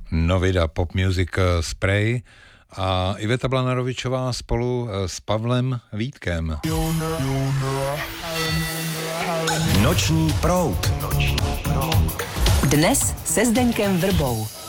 Novida Pop Music Spray a Iveta Blanarovičová spolu s Pavlem Vítkem. Noční proud. Dnes se Zdeňkem Vrbou.